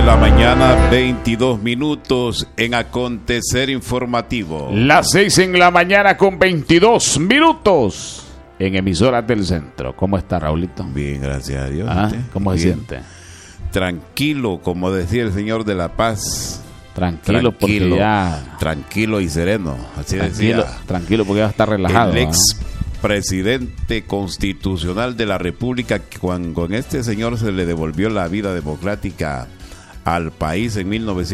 la mañana, 22 minutos en Acontecer Informativo. Las 6 en la mañana con 22 minutos en Emisoras del Centro. ¿Cómo está, Raulito? Bien, gracias a Dios. ¿Cómo se siente? Tranquilo, como decía el Señor de la Paz. Tranquilo, porque ya... Tranquilo y sereno, así decía. Tranquilo porque ya está relajado. El presidente constitucional de la República, cuando con este señor se le devolvió la vida democrática al país en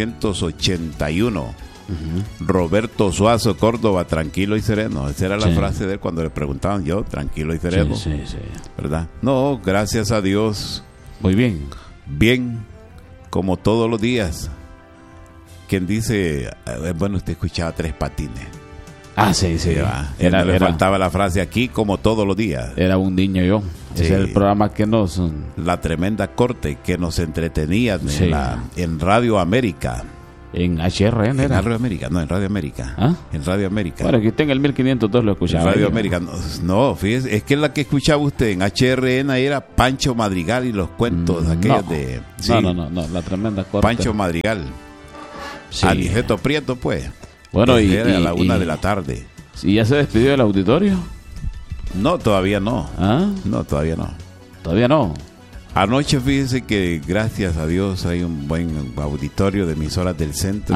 1981. Roberto Suazo Córdoba, tranquilo y sereno. Esa era la frase de él cuando le preguntaban, yo, tranquilo y sereno. Sí. ¿Verdad? No, gracias a Dios. Muy bien. Bien, como todos los días. Quien dice, bueno, usted escuchaba Tres Patines. Sí. Le faltaba la frase aquí como todos los días. Era un niño yo. Ese es el programa que nos... La tremenda corte que nos entretenía en Radio América. En HRN era. En Radio América, no, en Radio América. En Radio América. Bueno, aquí está en el 1502 lo escuchaba. En Radio América. No, fíjese, es que la que escuchaba usted en HRN era Pancho Madrigal y los cuentos aquellos de... Sí. No, la tremenda corte. Pancho Madrigal. Sí. Aniceto Prieto, pues. Bueno, y a la 1 de la tarde. ¿Y ya se despidió del auditorio? No, todavía no. No, todavía no. ¿Todavía no? Anoche, fíjese que gracias a Dios hay un buen auditorio de Emisoras del Centro.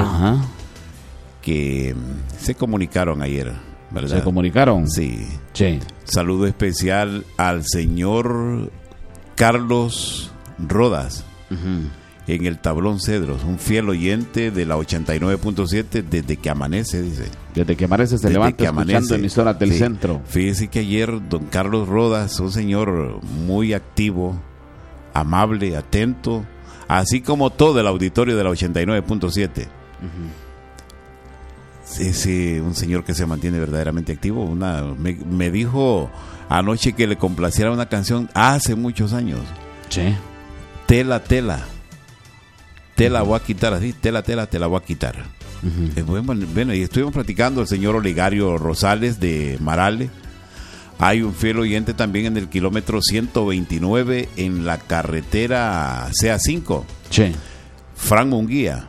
Que se comunicaron ayer, ¿verdad? ¿Se comunicaron? Sí. Saludo especial al señor Carlos Rodas. En el Tablón Cedros, un fiel oyente de la 89.7 desde que amanece, dice. Desde que amanece se levanta escuchando Emisoras del Centro. Fíjese que ayer don Carlos Rodas, un señor muy activo, amable, atento, así como todo el auditorio de la 89.7. Un señor que se mantiene verdaderamente activo. Me dijo anoche que le complaciera una canción hace muchos años. Tela. Te la voy a quitar así, te la voy a quitar. Bueno, y estuvimos platicando el señor Olegario Rosales de Marale. Hay un fiel oyente también en el kilómetro 129 en la carretera CA5. Fran Munguía.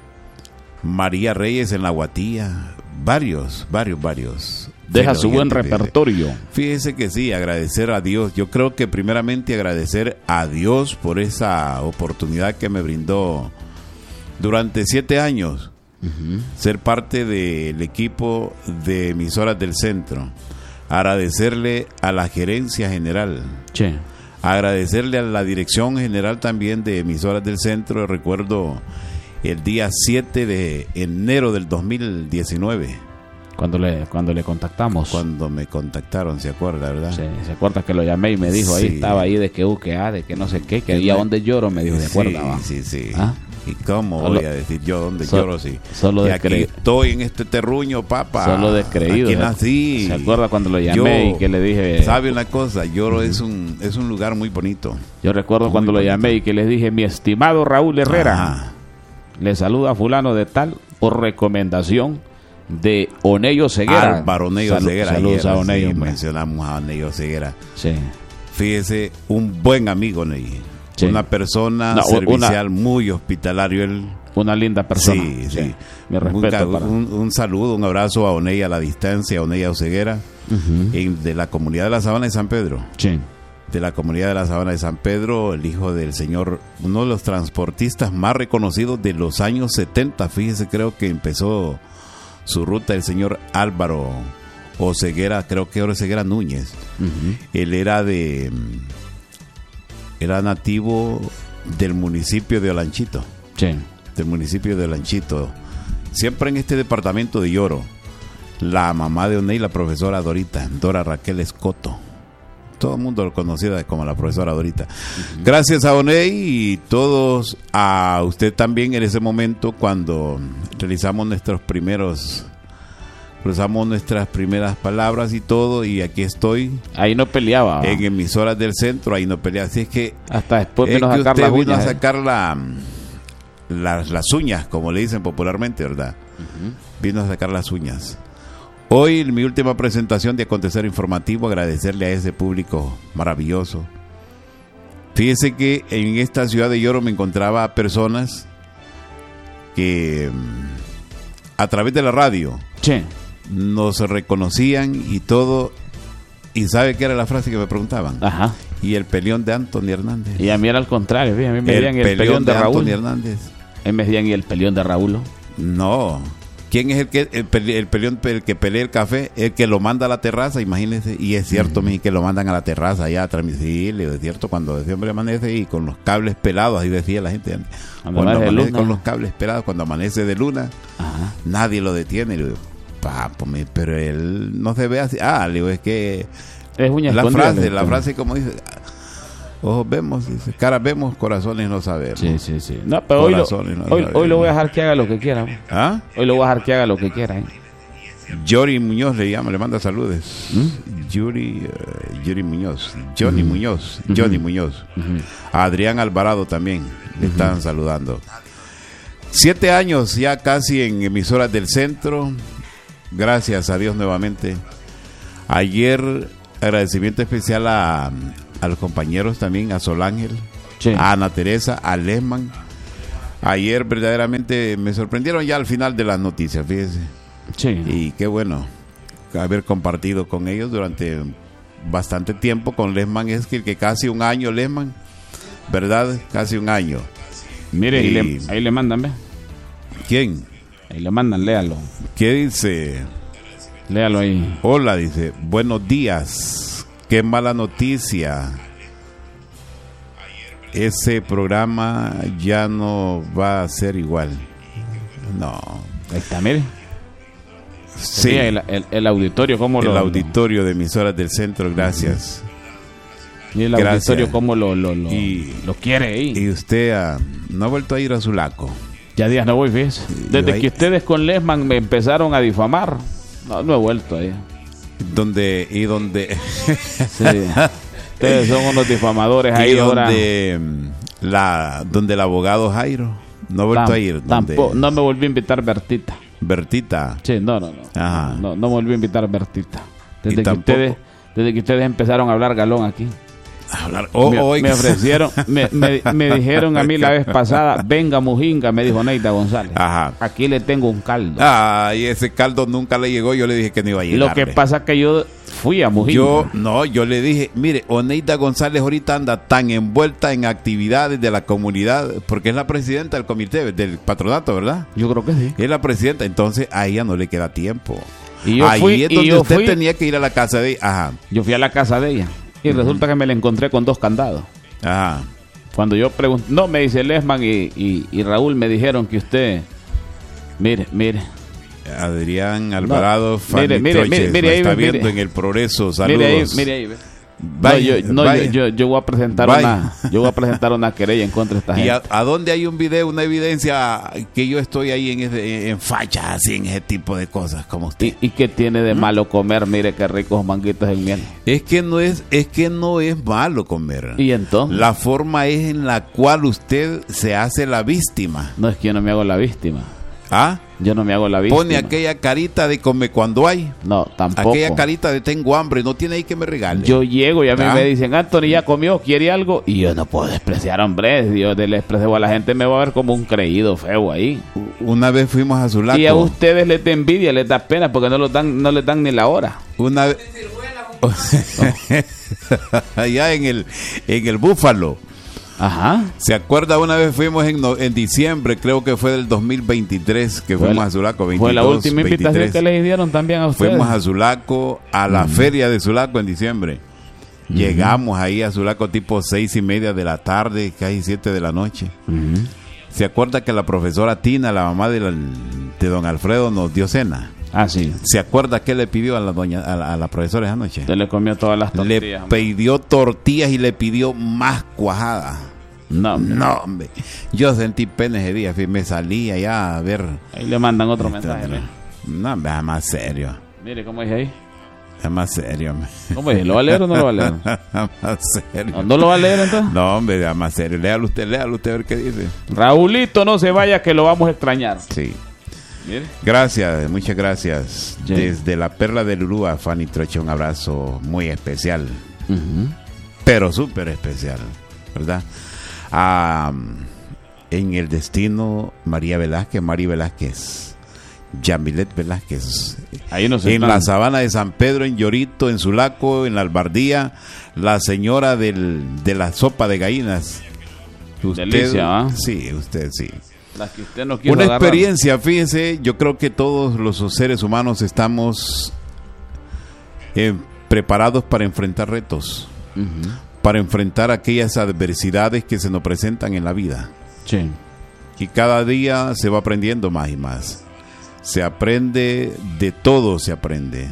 María Reyes en la Guatía. Varios. Deja su buen repertorio. Fíjese que sí, agradecer a Dios. Yo creo que primeramente agradecer a Dios por esa oportunidad que me brindó durante 7 años. Ser parte del equipo de Emisoras del Centro. Agradecerle a la gerencia general. Agradecerle a la dirección general también de Emisoras del Centro. Recuerdo el día 7 de enero del 2019. Cuando le contactamos. Cuando me contactaron, ¿se acuerda, verdad? Sí, se acuerda que lo llamé y me dijo, ahí estaba ahí de que de que no sé qué, que ahí a donde lloro, me dijo, ¿de acuerdo? Sí. ¿Y cómo voy a decir yo dónde lloro? Sí. Solo de creído. Estoy en este terruño, papá. Solo de creído. Aquí nací. ¿Se acuerda cuando lo llamé y que le dije? ¿Sabe una cosa? Lloro es un lugar muy bonito. Yo recuerdo cuando lo llamé y que le dije, mi estimado Raúl Herrera, le saluda a fulano de tal por recomendación de Onello Ceguera. Álvaro Onello Ceguera. Saludos a Onello. Sí, mencionamos a Onello Ceguera. Fíjese, un buen amigo, Onello. Una persona servicial, muy hospitalario. Una linda persona. Sí. Mi respeto. Un saludo, un abrazo a Onello a la distancia, a Onello Ceguera, de la comunidad de la Sabana de San Pedro. De la comunidad de la Sabana de San Pedro, el hijo del señor, uno de los transportistas más reconocidos de los años 70. Fíjese, creo que empezó su ruta el señor Álvaro Oceguera, creo que ahora Oceguera Núñez. Él era nativo del municipio de Olanchito. Del municipio de Olanchito. Siempre en este departamento de Lloro. La mamá de Oney, la profesora Dora Raquel Escoto. Todo el mundo lo conocía como la profesora Dorita. Gracias a Oney y todos, a usted también en ese momento cuando realizamos nuestras primeras palabras y todo, y aquí estoy. Ahí no peleaba. En Emisoras del Centro, ahí no peleaba. Así es que hasta después vino a sacar las uñas. A sacar las uñas, como le dicen popularmente, ¿verdad? Vino a sacar las uñas. Hoy, mi última presentación de Acontecer Informativo, agradecerle a ese público maravilloso. Fíjese que en esta ciudad de Lloro me encontraba personas que a través de la radio nos reconocían y todo. ¿Y sabe qué era la frase que me preguntaban? Ajá. Y el peleón de Anthony Hernández. Y a mí era al contrario, a mí me decían el peleón de Raúl. Anthony Hernández. A mí me decían, ¿y el peleón de Raúl? No. ¿Quién es el peleón, el que pelea el café? El que lo manda a la terraza, imagínese. Y es cierto, que lo mandan a la terraza allá a transmitir. Es cierto, cuando ese hombre amanece y con los cables pelados, ahí decía la gente. Cuando amanece con los cables pelados, cuando amanece de luna, nadie lo detiene. Le digo, pero él no se ve así. Le digo, es que es la frase como dice, ojos vemos, dice, caras vemos, corazones no sabemos. Sí. No, pero hoy lo voy a dejar que haga lo que quiera. Hoy lo voy a dejar que haga lo que quiera. Yuri Muñoz le manda saludos. Yuri Muñoz, Johnny Muñoz. Adrián Alvarado también le están saludando. 7 años ya casi en emisoras del centro. Gracias a Dios nuevamente. Ayer agradecimiento especial a los compañeros también, a Sol Ángel, a Ana Teresa, a Lesman. Ayer verdaderamente me sorprendieron ya al final de las noticias, fíjese. Y qué bueno haber compartido con ellos durante bastante tiempo. Con Lesman es que casi un año, Lesman, ¿verdad? Casi un año. Mire, ahí le mandan, ¿ve? ¿Quién? Ahí le mandan, léalo. ¿Qué dice? Léalo ahí. Hola, dice, buenos días. Qué mala noticia. Ese programa ya no va a ser igual. No. Ahí está, mire. Sí. El auditorio, ¿cómo el auditorio de emisoras del centro, gracias. Y el auditorio, ¿cómo lo quiere ahí? Y usted no ha vuelto a ir a Sulaco. Ya días no voy, fíjese. Desde que ustedes con Lesman me empezaron a difamar, no he vuelto ahí. ¿Dónde? Sí. Ustedes son unos difamadores ahí ahora. Donde el abogado Jairo. No he vuelto a ir. Tampoco, no me volví a invitar Bertita. ¿Bertita? Sí, no. Ajá. No me volví a invitar Bertita. Desde que ustedes empezaron a hablar galón aquí. Me ofrecieron, me dijeron a mí la vez pasada, venga Mujinga, me dijo Neida González. Ajá. Aquí le tengo un caldo. Y ese caldo nunca le llegó, yo le dije que no iba a llegar. Lo que pasa es que yo fui a Mujinga. Yo le dije, mire, Oneida González ahorita anda tan envuelta en actividades de la comunidad, porque es la presidenta del comité, del patronato, ¿verdad? Yo creo que sí. Es la presidenta, entonces a ella no le queda tiempo. Y yo ahí es donde usted tenía que ir a la casa de ella. Ajá. Yo fui a la casa de ella. Y resulta que me la encontré con 2 candados. Ajá. Cuando yo pregunté, no, me dice Lesman y Raúl me dijeron que usted, mire. Adrián Alvarado, mire, está viendo en El Progreso, saludos. Mire ahí. Yo voy a presentar una querella en contra de esta gente. ¿Y a dónde hay un video, una evidencia que yo estoy ahí en fachas, así, en ese tipo de cosas como usted? ¿Y qué tiene de malo comer? Mire qué ricos manguitos en miel. Es que no es malo comer. ¿Y entonces? La forma es en la cual usted se hace la víctima. No, es que yo no me hago la víctima. Yo no me hago la víctima. Pone aquella carita de come cuando hay. No, tampoco. Aquella carita de tengo hambre, no tiene ahí que me regale. Yo llego y a mí me dicen, Anthony ya comió, ¿quiere algo? Y yo no puedo despreciar, hombre. Yo le desprecio a la gente, me va a ver como un creído feo ahí. Una vez fuimos a Sulaco. Y a ustedes les da envidia, les da pena porque no les dan ni la hora. Una vez allá en el Búfalo. Ajá. ¿Se acuerda? Una vez fuimos en diciembre, creo que fue del 2023, que fuimos a Sulaco. 22, fue la última invitación 23. Que les dieron también a ustedes. Fuimos a Sulaco, a la feria de Sulaco en diciembre. Llegamos ahí a Sulaco tipo 6:30 de la tarde, casi 7 de la noche. ¿Se acuerda que la profesora Tina, la mamá de don Alfredo, nos dio cena? Sí. ¿Se acuerda qué le pidió a la profesora esa noche? Se le comió todas las tortillas. Le pidió tortillas y le pidió más cuajada. No, hombre. Yo sentí pena ese día, me salí allá a ver. Ahí le mandan otro mensaje. No, es más serio. Mire cómo es ahí. Es más serio, hombre. ¿Cómo es? ¿Lo va a leer o no lo va a leer? Más serio. ¿No lo va a leer entonces? No, hombre, es más serio. Léalo usted a ver qué dice. Raulito, no se vaya que lo vamos a extrañar. Sí. ¿Mire? Gracias, muchas gracias. Sí. Desde la Perla del Urú a Fanny Troche, un abrazo muy especial. Pero súper especial, ¿verdad? en el destino María Velázquez, Mari Velázquez, Yamilet Velázquez. Ahí nos en la sabana de San Pedro, en Llorito, en Sulaco, en la Albardía, la señora de la sopa de gallinas. Usted, delicia, ¿eh? Sí, usted sí. La que usted no quiso una agarrar. Experiencia, fíjense, yo creo que todos los seres humanos estamos preparados para enfrentar retos, para enfrentar aquellas adversidades que se nos presentan en la vida. Sí. Y cada día se va aprendiendo más y más. Se aprende, de todo se aprende.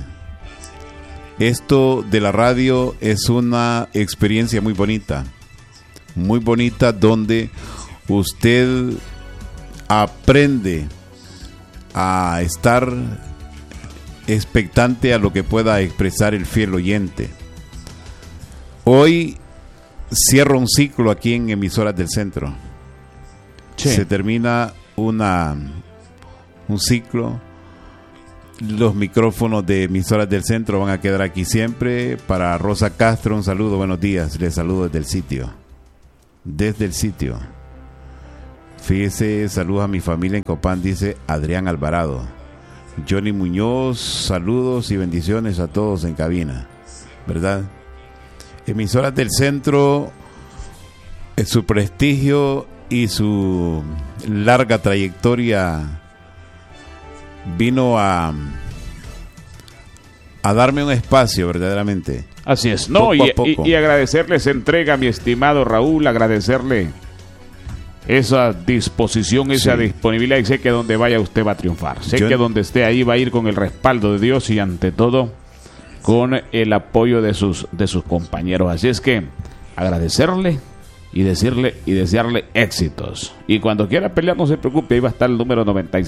Esto de la radio es una experiencia muy bonita, donde usted aprende a estar expectante a lo que pueda expresar el fiel oyente. Hoy cierro un ciclo aquí en Emisoras del Centro. Sí. Se termina un ciclo. Los micrófonos de Emisoras del Centro van a quedar aquí siempre. Para Rosa Castro, un saludo, buenos días. Les saludo desde el sitio. Fíjese, saludos a mi familia en Copán, dice Adrián Alvarado. Johnny Muñoz, saludos y bendiciones a todos en cabina, ¿verdad? Emisoras del Centro, su prestigio y su larga trayectoria vino a darme un espacio verdaderamente. Así es, no, y agradecerle se entrega, mi estimado Raúl, agradecerle esa disposición, esa disponibilidad, y sé que donde vaya usted va a triunfar. Sé que donde esté ahí va a ir con el respaldo de Dios y ante todo con el apoyo de sus compañeros. Así es que agradecerle y desearle éxitos. Y cuando quiera pelear, no se preocupe, ahí va a estar el número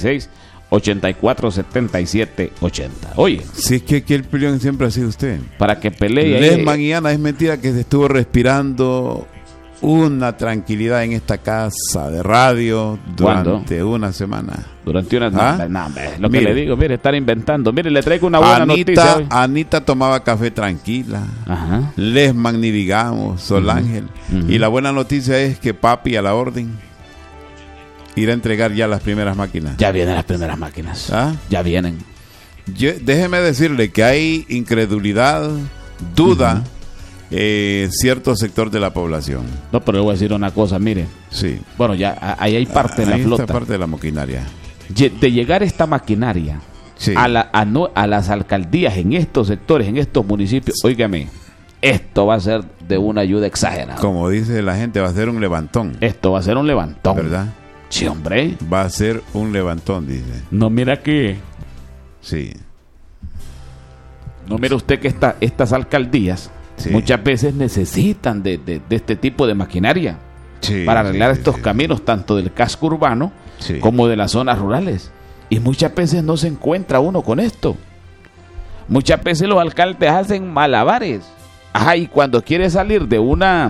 96-84-77-80. Oye, si es que aquí el peleón siempre ha sido usted. Para que pelee. Lesman y Ana, es mentira que se estuvo respirando una tranquilidad en esta casa de radio durante una semana. Durante una semana. No, lo mire, que le digo, mire, estar inventando. Mire, le traigo una buena noticia hoy. Anita tomaba café tranquila. Ajá. Lesman ni digamos, Sol Ángel. Y la buena noticia es que papi a la orden irá a entregar ya las primeras máquinas. Ya vienen las primeras máquinas. Ya vienen. Déjeme decirle que hay incredulidad, duda. Cierto sector de la población. No, pero le voy a decir una cosa, mire. Sí. Bueno, ya ahí hay parte de la flota. Esta parte de la maquinaria. De llegar esta maquinaria a las alcaldías en estos sectores, en estos municipios, óigame, esto va a ser de una ayuda exagerada. Como dice la gente, va a ser un levantón. Esto va a ser un levantón. ¿Verdad? Sí, hombre. Va a ser un levantón, dice. No, mira que... Sí. No, mira usted que estas alcaldías... Sí. Muchas veces necesitan de este tipo de maquinaria para arreglar estos caminos, tanto del casco urbano como de las zonas rurales. Y muchas veces no se encuentra uno con esto. Muchas veces los alcaldes hacen malabares. Ajá, y cuando quiere salir de una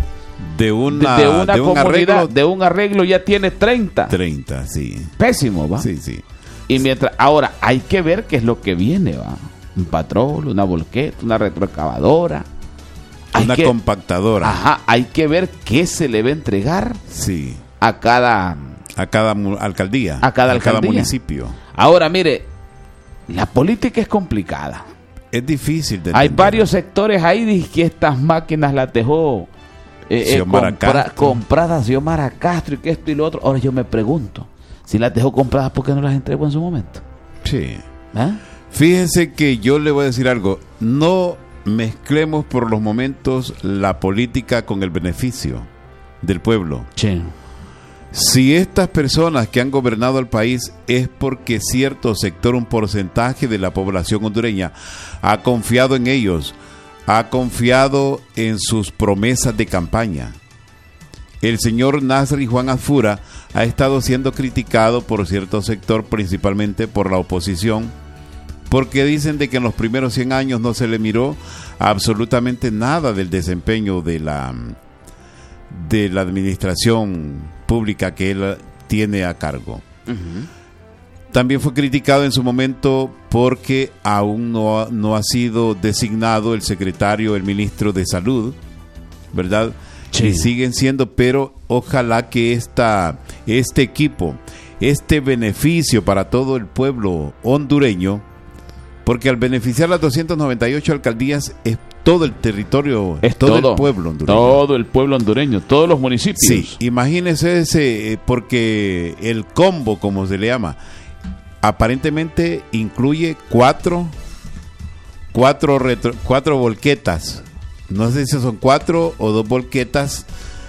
comunidad, de un arreglo, ya tiene 30. 30, sí. Pésimo, ¿va? Sí, sí. Y ahora hay que ver qué es lo que viene, ¿va? Un patrol, una volqueta, una retroexcavadora. Una compactadora. Ajá, hay que ver qué se le va a entregar a cada alcaldía. A cada municipio. Ahora, mire, la política es complicada. Es difícil de Hay varios sectores ahí que estas máquinas las dejó compradas Xiomara Castro y que esto y lo otro. Ahora yo me pregunto, si las dejó compradas, ¿por qué no las entregó en su momento? Sí. Fíjense que yo le voy a decir algo. No mezclemos por los momentos la política con el beneficio del pueblo. Sí. Si estas personas que han gobernado el país es porque cierto sector, un porcentaje de la población hondureña ha confiado en ellos, ha confiado en sus promesas de campaña. El señor Nasri Juan Azfura ha estado siendo criticado por cierto sector, principalmente por la oposición, porque dicen de que en los primeros 100 años no se le miró absolutamente nada del desempeño de la administración pública que él tiene a cargo. También fue criticado en su momento porque aún no ha sido designado el secretario, el ministro de Salud, ¿verdad? Sí. Y siguen siendo, pero ojalá que esta este equipo, este beneficio para todo el pueblo hondureño, porque al beneficiar las 298 alcaldías es todo el territorio, es todo el pueblo hondureño. Todo el pueblo hondureño, todos los municipios. Sí, imagínese ese, porque el combo, como se le llama, aparentemente incluye cuatro volquetas. No sé si son 4 o 2 volquetas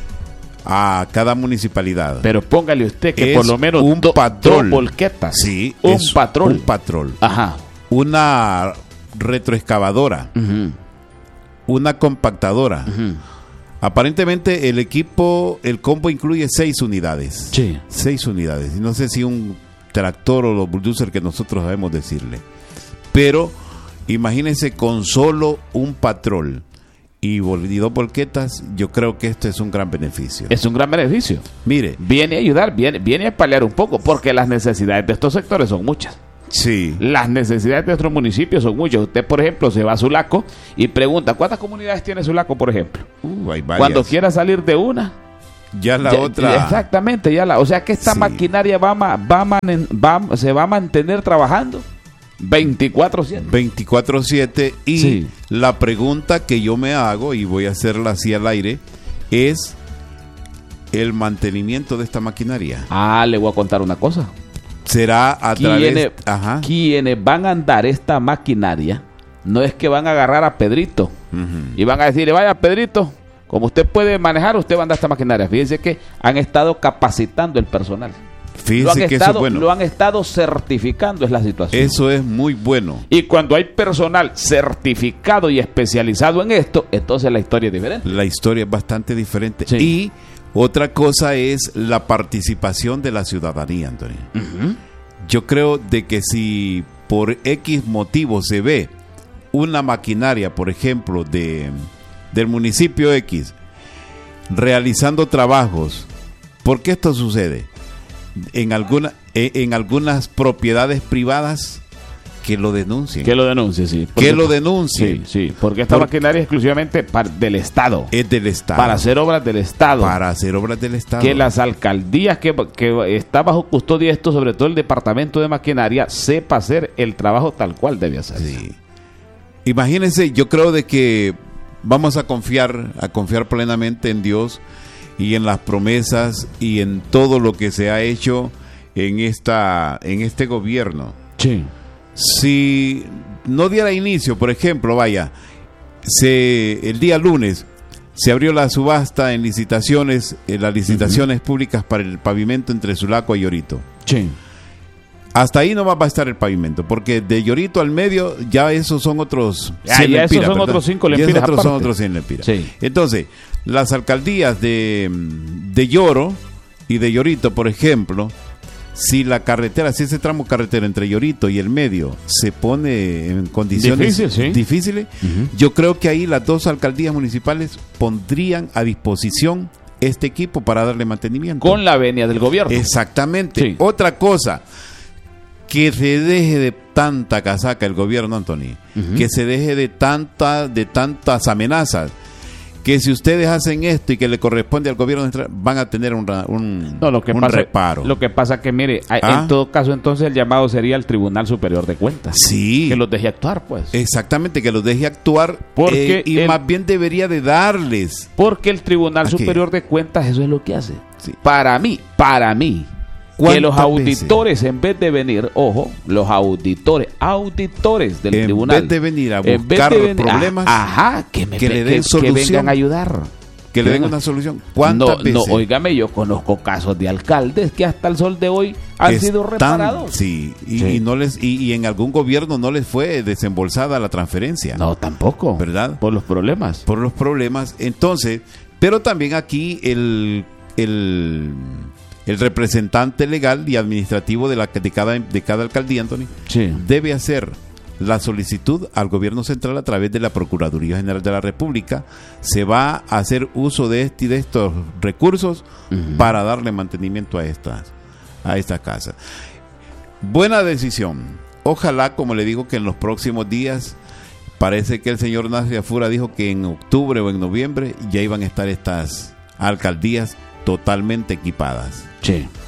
a cada municipalidad. Pero póngale usted que por lo menos un patrol. 2 volquetas. Sí, un patrol. Un patrol. Ajá. Una retroexcavadora. Uh-huh. Una compactadora. Uh-huh. Aparentemente el combo incluye 6 unidades. Sí. 6 unidades. Y no sé si un tractor o los bulldozers que nosotros sabemos decirle. Pero imagínense con solo un patrol y 2 volquetas, yo creo que esto es un gran beneficio. Es un gran beneficio. Mire. Viene a ayudar, viene a paliar un poco, porque las necesidades de estos sectores son muchas. Sí. Las necesidades de nuestros municipios son muchas. Usted, por ejemplo, se va a Sulaco y pregunta, ¿cuántas comunidades tiene Sulaco, por ejemplo? Hay varias. Cuando quiera salir de una, ya la otra. Exactamente, o sea que esta maquinaria se va a mantener trabajando 24/7. 24/7 y la pregunta que yo me hago, y voy a hacerla así al aire, es el mantenimiento de esta maquinaria. Le voy a contar una cosa. Será a través... Quienes van a andar esta maquinaria, no es que van a agarrar a Pedrito y van a decirle, vaya Pedrito, como usted puede manejar, usted va a andar esta maquinaria. Fíjense que han estado capacitando el personal. Fíjense que eso es bueno. Lo han estado certificando, es la situación. Eso es muy bueno. Y cuando hay personal certificado y especializado en esto, entonces la historia es diferente. La historia es bastante diferente. Sí. Y otra cosa es la participación de la ciudadanía, Antonio. Uh-huh. Yo creo de que si por X motivo se ve una maquinaria, por ejemplo, del municipio X, realizando trabajos, ¿por qué esto sucede? En algunas propiedades privadas, que lo denuncien. Que lo denuncie, sí. Que lo denuncien. Sí, porque esta maquinaria es exclusivamente del Estado. Es del Estado. Para hacer obras del Estado. Para hacer obras del Estado. Que las alcaldías que está bajo custodia de esto, sobre todo el departamento de maquinaria, sepa hacer el trabajo tal cual debe hacer. Sí. Imagínense, yo creo de que vamos a confiar plenamente en Dios y en las promesas y en todo lo que se ha hecho en este gobierno. Sí. Si no diera inicio, por ejemplo, el día lunes se abrió la subasta en licitaciones, las licitaciones públicas para el pavimento entre Sulaco y Yorito. Sí. Hasta ahí no va a estar el pavimento, porque de Yorito al medio ya esos son otros 100 lempiras. Esos son otros 5 lempiras. Son otros 100 lempiras. Sí. Entonces, las alcaldías de Yoro y de Yorito, por ejemplo, si ese tramo carretera entre Yorito y el medio se pone en condiciones difíciles, yo creo que ahí las 2 alcaldías municipales pondrían a disposición este equipo para darle mantenimiento. Con la venia del gobierno. Exactamente. Sí. Otra cosa, que se deje de tanta casaca el gobierno, Anthony, que se deje de tantas amenazas, que si ustedes hacen esto y que le corresponde al gobierno van a tener un reparo. Lo que pasa que, mire, en todo caso, entonces el llamado sería al Tribunal Superior de Cuentas. Sí. Que los deje actuar, pues. Exactamente, que los deje actuar, porque más bien debería de darles. Porque el Tribunal Superior de Cuentas eso es lo que hace. Sí. Para mí, que los auditores, en vez de venir, los auditores del tribunal, en vez de venir a buscar problemas, que le den solución, que vengan a ayudar, que le den una solución. ¿Cuántas veces? No, óigame, yo conozco casos de alcaldes que hasta el sol de hoy han sido reparados. Sí, y en algún gobierno no les fue desembolsada la transferencia. No, tampoco. ¿Verdad? Por los problemas. Entonces, pero también aquí el representante legal y administrativo de cada alcaldía, Anthony, debe hacer la solicitud al gobierno central a través de la Procuraduría General de la República. Se va a hacer uso de estos recursos para darle mantenimiento a esta casa. Buena decisión. Ojalá, como le digo, que en los próximos días, parece que el señor Nasri Afura dijo que en octubre o en noviembre ya iban a estar estas alcaldías totalmente equipadas. Sí.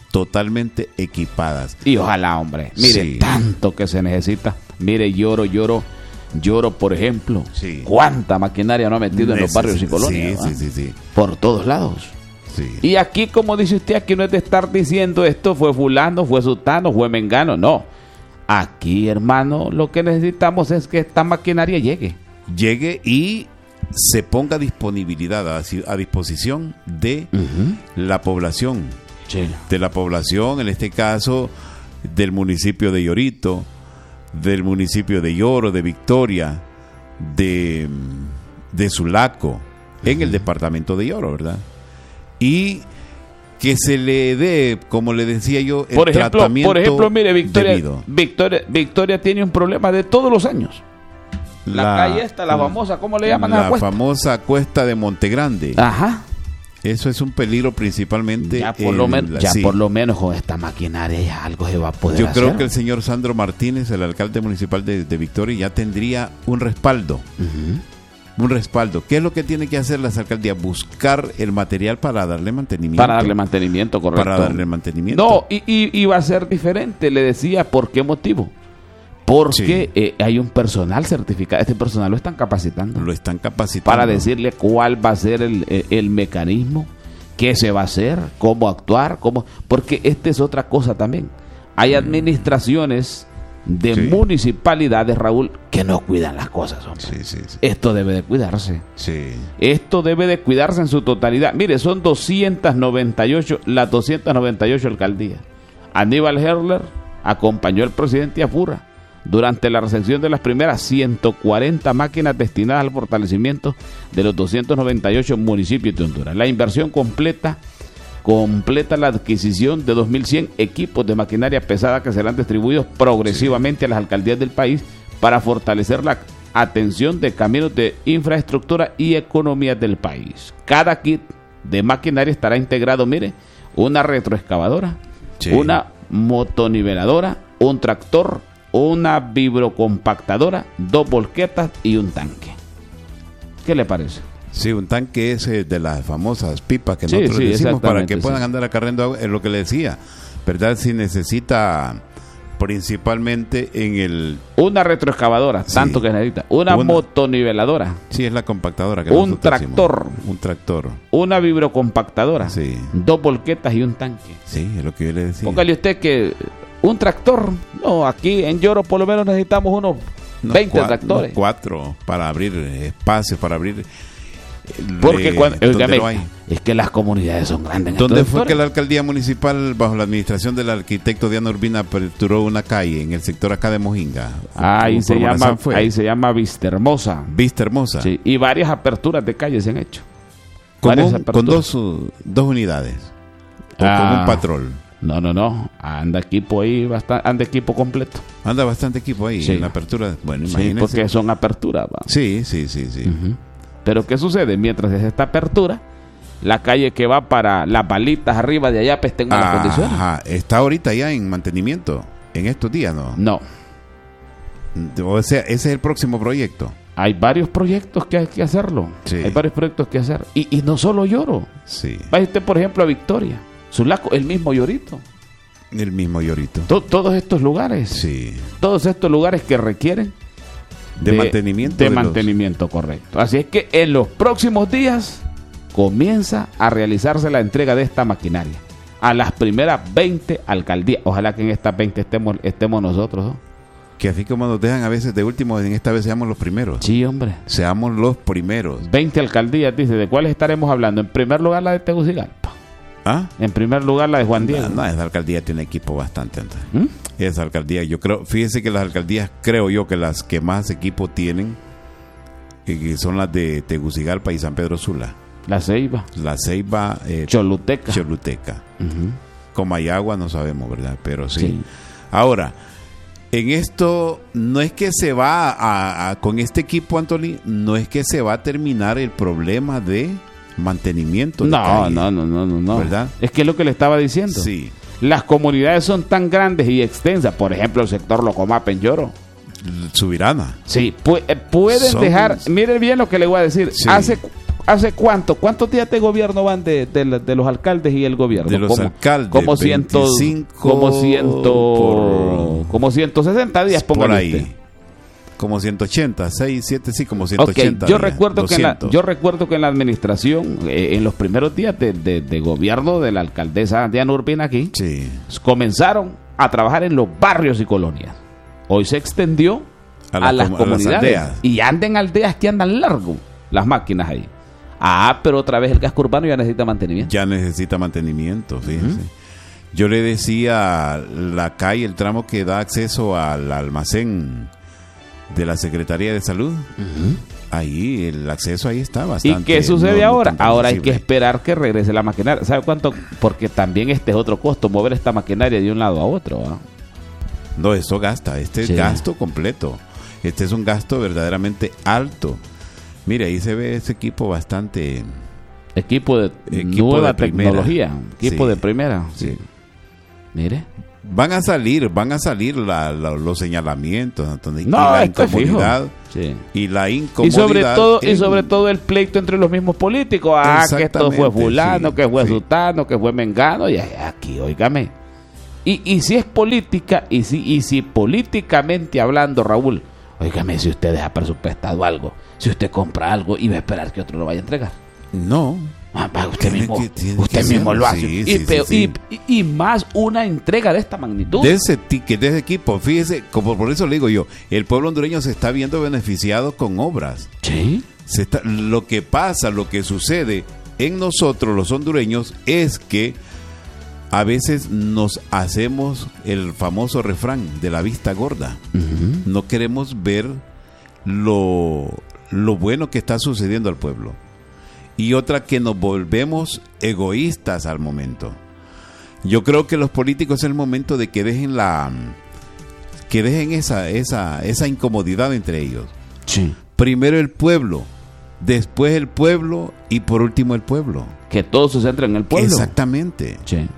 totalmente equipadas. Y ojalá, hombre, mire, tanto que se necesita. Mire, lloro, por ejemplo. Sí. ¿Cuánta maquinaria no ha metido en los barrios y colonias? Sí. Por todos lados. Sí. Y aquí, como dice usted, aquí no es de estar diciendo esto fue fulano, fue sutano, fue mengano, no. Aquí, hermano, lo que necesitamos es que esta maquinaria llegue y se ponga a disposición de la población. Sí. De la población, en este caso, del municipio de Llorito, del municipio de Lloro, de Victoria, de Sulaco, en el departamento de Lloro, ¿verdad? Y que se le dé, como le decía yo, el tratamiento. Por ejemplo, mire, Victoria tiene un problema de todos los años. La calle esta, la famosa, ¿cómo le llaman a la cuesta? La famosa cuesta de Montegrande. Ajá. Eso es un peligro principalmente. Por lo menos con esta maquinaria ya algo se va a poder hacer. Yo creo que el señor Sandro Martínez, el alcalde municipal de Victoria, ya tendría un respaldo. Un respaldo. ¿Qué es lo que tiene que hacer las alcaldías? Buscar el material para darle mantenimiento. Correcto. Para darle mantenimiento. No, y va a ser diferente. Le decía, ¿por qué motivo? Porque hay un personal certificado. Este personal lo están capacitando. Para decirle cuál va a ser el mecanismo, qué se va a hacer, cómo actuar, porque esta es otra cosa también. Hay administraciones de municipalidades, Raúl, que no cuidan las cosas, hombre. Sí. Esto debe de cuidarse. Sí. Esto debe de cuidarse en su totalidad. Mire, son 298 alcaldías. Aníbal Herler acompañó al presidente Afura durante la recepción de las primeras 140 máquinas destinadas al fortalecimiento de los 298 municipios de Honduras. La inversión completa la adquisición de 2.100 equipos de maquinaria pesada que serán distribuidos progresivamente a las alcaldías del país para fortalecer la atención de caminos de infraestructura y economías del país. Cada kit de maquinaria estará integrado, mire, una retroexcavadora, una motoniveladora, un tractor, una vibrocompactadora, 2 volquetas y un tanque. ¿Qué le parece? Sí, un tanque ese de las famosas pipas que nosotros decimos para que puedan andar acarreando agua, es lo que le decía, ¿verdad? Si necesita principalmente una retroexcavadora, tanto que necesita, una motoniveladora. Sí, es la compactadora que un tractor, una vibrocompactadora, 2 volquetas y un tanque. Sí, es lo que yo le decía. Póngale usted que un tractor, no, aquí en Lloro por lo menos necesitamos unos 20 tractores. 4 para abrir espacios, para abrir. Porque es que las comunidades son grandes. ¿Dónde fue que la alcaldía municipal, bajo la administración del arquitecto Diana Urbina, aperturó una calle en el sector acá de Mojinga? Ahí se llama Vista Hermosa. Vista Hermosa. Sí, y varias aperturas de calles se han hecho. Con dos unidades. O con un patrol. No. Anda equipo ahí, anda equipo completo. Anda bastante equipo ahí en la apertura. Bueno, imagínense. Sí, porque son aperturas. Sí. Pero ¿qué sucede? Mientras es esta apertura, la calle que va para las balitas arriba de allá, pues tengo las condiciones. Ajá, está ahorita ya en mantenimiento, en estos días, ¿no? No. O sea, ese es el próximo proyecto. Hay varios proyectos que hay que hacerlo. Sí. Hay varios proyectos que hacer. Y no solo Lloro. Sí. Vaya usted, por ejemplo, a Victoria. Sulaco, el mismo Llorito. Todos estos lugares. Sí. Todos estos lugares que requieren de mantenimiento. De mantenimiento, correcto. Así es que en los próximos días comienza a realizarse la entrega de esta maquinaria a las primeras 20 alcaldías. Ojalá que en estas 20 estemos nosotros, ¿no? Que así como nos dejan a veces de último, en esta vez seamos los primeros. Sí, hombre. Seamos los primeros. 20 alcaldías, dice. ¿De cuáles estaremos hablando? En primer lugar, la de Tegucigalpa. En primer lugar, la de Juan Diego. No, esa alcaldía tiene equipo bastante. Esa alcaldía, yo creo, fíjese que las alcaldías, creo yo que las que más equipo tienen, que son las de Tegucigalpa y San Pedro Sula. La Ceiba, Choluteca. Comayagua no sabemos, ¿verdad? Pero sí. Ahora, en esto, no es que se va con este equipo, Anthony, no es que se va a terminar el problema de mantenimiento de calle. No. ¿Verdad? Es que es lo que le estaba diciendo. Sí. Las comunidades son tan grandes y extensas, por ejemplo, el sector Locomape en Lloro. Subirana. Sí, pueden dejar, mire bien lo que le voy a decir. Sí. ¿Hace cuántos días de gobierno van de los alcaldes y el gobierno? De los alcaldes, como 160 días, póngale por ahí. Usted. Como 180, 6, 7, sí, como 180. Okay. Yo recuerdo que en la administración, en los primeros días de gobierno de la alcaldesa Diana Urbina aquí, sí, comenzaron a trabajar en los barrios y colonias. Hoy se extendió a las comunidades. A las aldeas. Y andan aldeas que andan largo las máquinas ahí. Pero otra vez el casco urbano ya necesita mantenimiento. Ya necesita mantenimiento, fíjense. Yo le decía, la calle, el tramo que da acceso al almacén de la Secretaría de Salud, ahí el acceso ahí está bastante. ¿Y qué sucede ahora? Ahora hay que esperar que regrese la maquinaria. ¿Sabe cuánto? Porque también este es otro costo, mover esta maquinaria de un lado a otro. No, esto gasta, es gasto completo. Este es un gasto verdaderamente alto. Mire, ahí se ve ese equipo bastante... Equipo de nueva tecnología. Equipo de primera. Sí. Mire. Van a salir los señalamientos, Antonio, y la incomodidad. Sí. Y la incomodidad. Y sobre todo el pleito entre los mismos políticos. Que esto fue fulano, que fue sutano, que fue mengano. Y aquí, óigame. Y si es política, y si políticamente hablando, Raúl, óigame, si usted deja presupuestado algo, si usted compra algo y va a esperar que otro lo vaya a entregar. No. Usted mismo lo hace. Y más una entrega de esta magnitud. De ese equipo, fíjese, como por eso le digo yo, el pueblo hondureño se está viendo beneficiado con obras. Sí. Lo que pasa, lo que sucede en nosotros los hondureños es que a veces nos hacemos el famoso refrán de la vista gorda. No queremos ver lo bueno que está sucediendo al pueblo. Y otra, que nos volvemos egoístas al momento. Yo creo que los políticos es el momento de que dejen esa incomodidad entre ellos. Sí. Primero el pueblo, después el pueblo y por último el pueblo. Que todo se centre en el pueblo. Exactamente. Sí.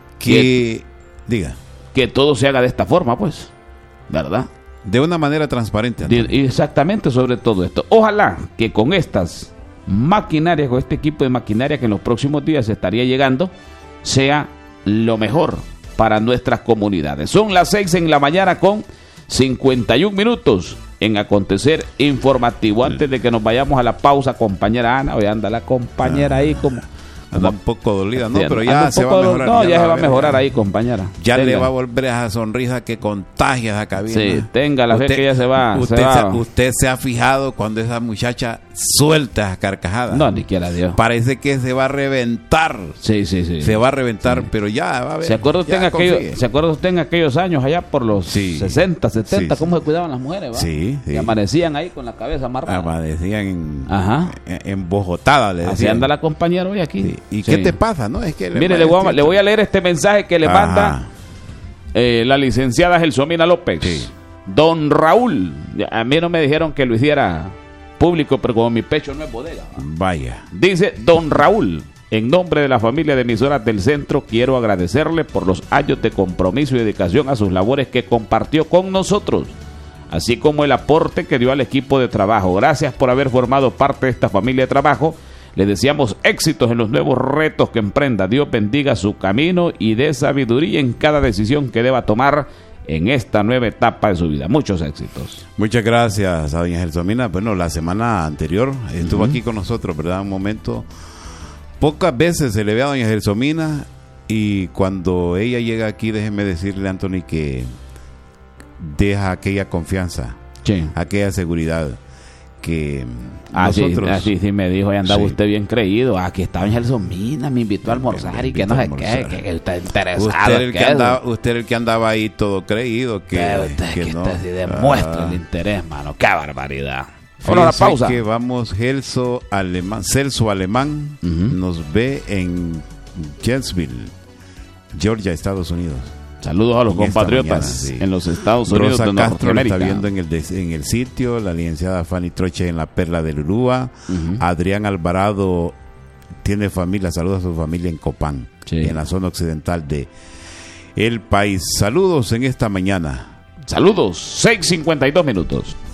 Diga. Que todo se haga de esta forma, pues, ¿verdad? De una manera transparente. Exactamente, sobre todo esto. Ojalá que con estas maquinarias, con este equipo de maquinaria que en los próximos días se estaría llegando, sea lo mejor para nuestras comunidades. Son las 6 en la mañana con 51 minutos en Acontecer Informativo. Antes de que nos vayamos a la pausa, compañera Ana, hoy anda la compañera ahí como... Anda un poco dolida, ¿no? Pero ya se va a mejorar. No, ya se va a mejorar ahí, compañera. Ya le va a volver a esa sonrisa que contagia esa cabina. Sí, tenga la fe que ya se va. Usted se ha fijado cuando esa muchacha suelta esa carcajada. No, ni quiera Dios. Parece que se va a reventar. Sí. Se va a reventar, pero ya va a ver. ¿Se acuerda usted en aquellos años allá por los 60, 70, cómo se cuidaban las mujeres? ¿Va? Sí. Que amanecían ahí con la cabeza amarrada. Amanecían embojotadas. Así anda la compañera hoy aquí. Sí. ¿Y qué te pasa? ¿No? Es que mire, le voy a leer este mensaje que le manda la licenciada Gelsomina López. Sí. Don Raúl, a mí no me dijeron que lo hiciera público, pero como mi pecho no es bodega. Vaya. Dice: Don Raúl, en nombre de la familia de emisoras del centro, quiero agradecerle por los años de compromiso y dedicación a sus labores que compartió con nosotros, así como el aporte que dio al equipo de trabajo. Gracias por haber formado parte de esta familia de trabajo. Le deseamos éxitos en los nuevos retos que emprenda. Dios bendiga su camino y dé sabiduría en cada decisión que deba tomar en esta nueva etapa de su vida. Muchos éxitos. Muchas gracias a doña Gelsomina. Bueno, la semana anterior estuvo aquí con nosotros, ¿verdad? Un momento. Pocas veces se le ve a doña Gelsomina, y cuando ella llega aquí, déjeme decirle, Anthony, que deja aquella confianza, aquella seguridad que nosotros... Sí, me dijo, y andaba usted bien creído. Aquí estaba en Gelsomina, me invitó a almorzar y que no sé qué, que usted interesado. Usted el que andaba ahí todo creído. Usted sí demuestra el interés, mano. ¡Qué barbaridad! Hola, la pausa. Que vamos, Celso Alemán nos ve en Jacksonville, Georgia, Estados Unidos. Saludos a los compatriotas en los Estados Unidos. Rosa Castro lo está viendo en el sitio. La licenciada Fanny Troche en la Perla del Urúa. Adrián Alvarado tiene familia. Saludos a su familia en Copán, en la zona occidental de el país. Saludos en esta mañana. Saludos, 6:52 minutos.